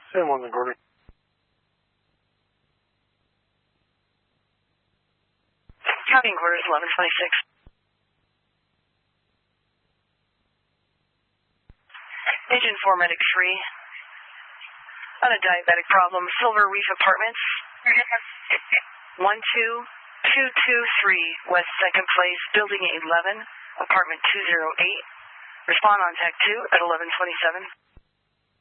Same on the Gordon. Copying quarters 1126. Agent 4 Medic 3. On a diabetic problem, Silver Reef Apartments. 12223 West 2nd Place, Building 11, Apartment 208. Respond on Tech 2 at 1127.